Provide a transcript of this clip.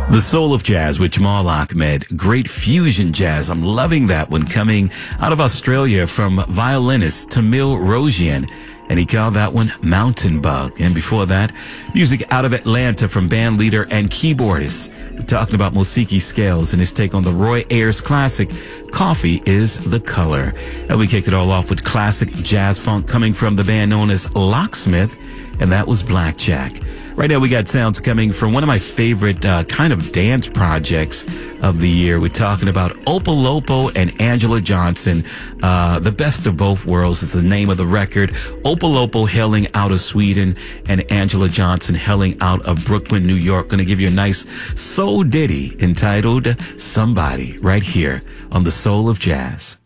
The Soul of Jazz with Jamal Ahmed. Great fusion jazz. I'm loving that one, coming out of Australia from violinist Tamil Rosian. And he called that one Mountain Bug. And before that, music out of Atlanta from band leader and keyboardist. We're talking about Mosiki Scales and his take on the Roy Ayers classic, Coffee is the Color. And we kicked it all off with classic jazz funk coming from the band known as Locksmith, and that was Blackjack. Right now we got sounds coming from one of my favorite kind of dance projects of the year. We're talking about Opolopo and Angela Johnson. The Best of Both Worlds is the name of the record. Opolopo hailing out of Sweden and Angela Johnson hailing out of Brooklyn, New York. Going to give you a nice soul ditty entitled Somebody right here on The Soul of Jazz.